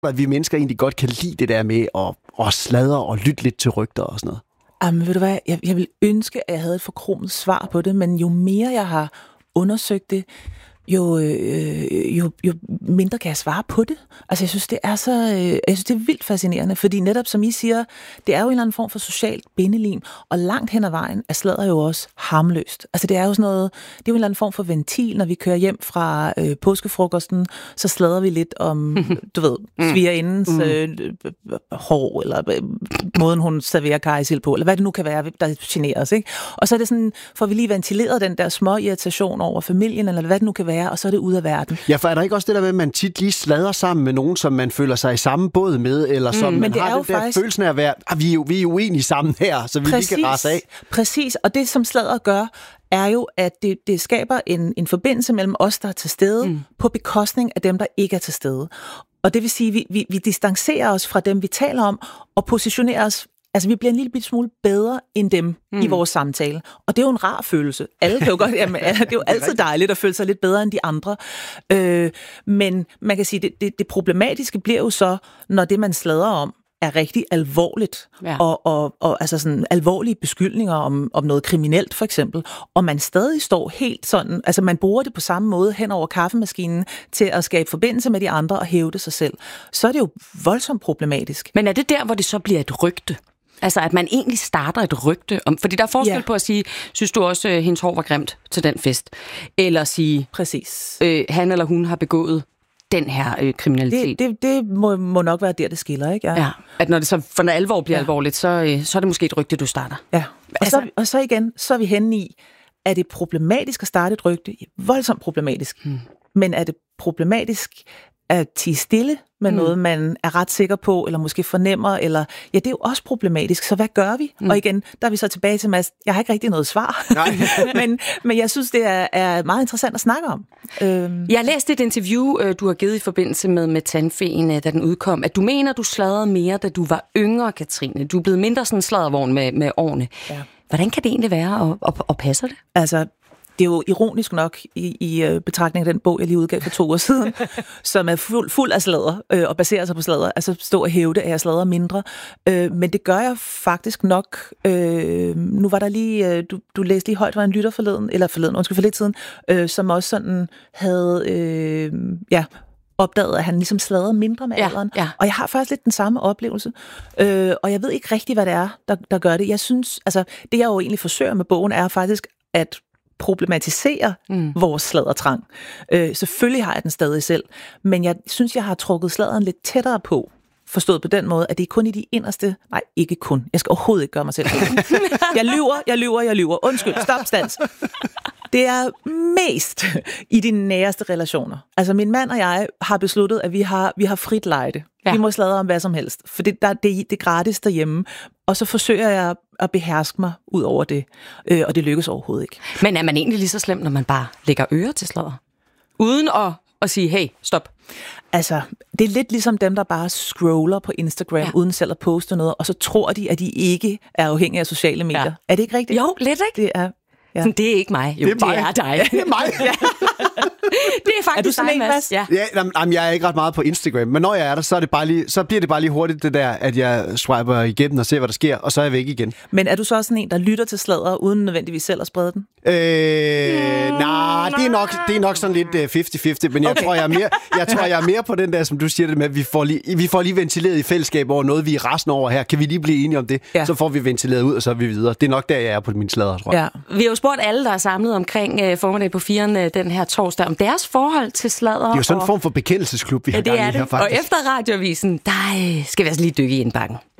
at vi mennesker egentlig godt kan lide det der med at sladre og lytte lidt til rygter og sådan noget? Jamen, ved du hvad, jeg vil ønske, at jeg havde et forkromet svar på det, men jo mere jeg har undersøgt det, jo mindre kan jeg svare på det. Altså, jeg synes, det er vildt fascinerende, fordi netop, som I siger, det er jo en eller anden form for socialt bindelim, og langt hen ad vejen er sladder jo også harmløst. Altså, det er jo sådan noget, det er jo en eller anden form for ventil, når vi kører hjem fra påskefrokosten, så sladrer vi lidt om, du ved, svigerindens hår, eller måden, hun serverer karrysild på, eller hvad det nu kan være, der generer os, ikke? Og så er det sådan, får vi lige ventileret den der små irritation over familien, eller hvad det nu kan være, og så er det ude af verden. Ja, for er der ikke også det der med, at man tit lige sladrer sammen med nogen, som man føler sig i samme båd med, eller som man har den der faktisk følelsen af at være, vi er uenige sammen her, så vi lige kan rase af. Præcis, og det som sladder gør, er jo, at det skaber en forbindelse mellem os, der er til stede, på bekostning af dem, der ikke er til stede. Og det vil sige, at vi distancerer os fra dem, vi taler om, og positionerer os. Altså, vi bliver en lille smule bedre end dem i vores samtale. Og det er jo en rar følelse. Alle kan jo godt, det er jo altid dejligt at føle sig lidt bedre end de andre. Men man kan sige, det problematiske bliver jo så, når det, man sladrer om, er rigtig alvorligt, og altså sådan alvorlige beskyldninger om noget kriminelt, for eksempel, og man stadig står helt sådan, altså man bruger det på samme måde hen over kaffemaskinen til at skabe forbindelse med de andre og hævde sig selv, så er det jo voldsomt problematisk. Men er det der, hvor det så bliver et rygte? Altså, at man egentlig starter et rygte om... Fordi der er forskel på at sige, synes du også, hendes hår var grimt til den fest? Eller sige, præcis. Han eller hun har begået den her kriminalitet. Det må nok være der, det skiller, ikke? Ja. At når det så for når alvor bliver alvorligt, så er det måske et rygte, du starter. Ja, og så igen, så er vi henne i, er det problematisk at starte et rygte? Voldsomt problematisk. Men er det problematisk at tie stille med noget, man er ret sikker på, eller måske fornemmer, eller... Ja, det er jo også problematisk, så hvad gør vi? Og igen, der er vi så tilbage til, Mads, jeg har ikke rigtig noget svar. men jeg synes, det er meget interessant at snakke om. Jeg har læst et interview, du har givet i forbindelse med Tandfeen, da den udkom, at du mener, du sladrede mere, da du var yngre, Katrine. Du er blevet mindre sådan en sladdervogn med årene. Ja. Hvordan kan det egentlig være, og passer det? Altså, det er jo ironisk nok i betragtning af den bog, jeg lige udgav for 2 år siden, som er fuld af sladder og baserer sig på sladder. Altså stå og hævde, at jeg sladrer mindre. Men det gør jeg faktisk nok. Nu var der lige, du læste lige højt, var en lytter for lidt siden, som også sådan havde, opdaget, at han ligesom sladrede mindre med alderen. Ja. Og jeg har faktisk lidt den samme oplevelse. Og jeg ved ikke rigtig, hvad det er, der gør det. Jeg synes, altså det jeg jo egentlig forsøger med bogen, er faktisk at problematisere vores sladdertrang. Selvfølgelig har jeg den stadig selv, men jeg synes, jeg har trukket sladderen lidt tættere på. Forstået på den måde, at det er kun i de inderste... Nej, ikke kun. Jeg skal overhovedet ikke gøre mig selv. Jeg lyver. Undskyld, stop, stands. Det er mest i de næreste relationer. Altså, min mand og jeg har besluttet, at vi har frit lejde. Ja. Vi må sladre om hvad som helst, for det er gratis derhjemme. Og så forsøger jeg at beherske mig ud over det, og det lykkes overhovedet ikke. Men er man egentlig lige så slem, når man bare lægger ører til sladder? Uden at sige, hey, stop. Altså, det er lidt ligesom dem, der bare scroller på Instagram, uden selv at poste noget, og så tror de, at de ikke er afhængige af sociale medier. Ja. Er det ikke rigtigt? Jo, lidt, ikke? Det er... Ja. Det er ikke mig. Jo, det er dig. Det er mig. Det er faktisk er du sådan dig, Mads. Ja, jeg er ikke ret meget på Instagram, men når jeg er der, så bliver det bare lige hurtigt det der, at jeg swiper igennem og ser, hvad der sker, og så er jeg væk igen. Men er du så sådan en, der lytter til sladder, uden nødvendigvis selv at sprede den? Nej, det er nok sådan lidt 50-50, men jeg tror, jeg er mere på den der, som du siger det med, at vi får lige ventileret i fællesskab over noget, vi er resten over her. Kan vi lige blive enige om det? Ja. Så får vi ventileret ud, og så er vi videre. Det er nok der, jeg er på min sladder, tror jeg. Ja. Vi har jo spurgt alle, der er samlet omkring formiddag på 4'eren den her torsdag, om deres forhold til sladder. Det er jo sådan en form for bekendelsesklub, vi har gang i her, faktisk. Og efter Radioavisen, der skal vi altså lige dykke i indbakken.